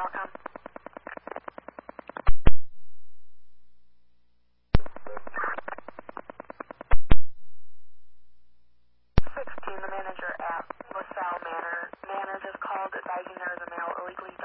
Qualcomm. 16, the manager at LaSalle Manor. Manor just called advising there is a male illegally